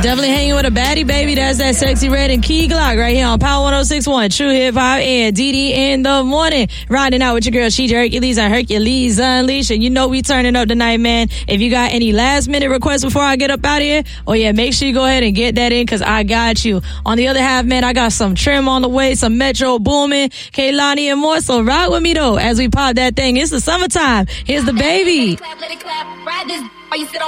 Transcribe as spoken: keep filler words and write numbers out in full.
Definitely hanging with a baddie, baby. That's that Sexy Red and Key Glock right here on Power one oh six point one. True Hip Hop and D D in the morning. Riding out with your girl, Sheeta Hercules and Hercules Unleashed. And you know we turning up tonight, man. If you got any last minute requests before I get up out of here, oh yeah, make sure you go ahead and get that in because I got you. On the other half, man, I got some Trim on the way, some Metro Boomin, Kehlani and more. So ride with me though as we pop that thing. It's the summertime. Here's the baby.